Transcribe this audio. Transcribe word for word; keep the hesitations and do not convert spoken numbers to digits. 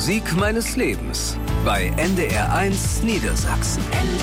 Musik meines Lebens bei N D R eins Niedersachsen.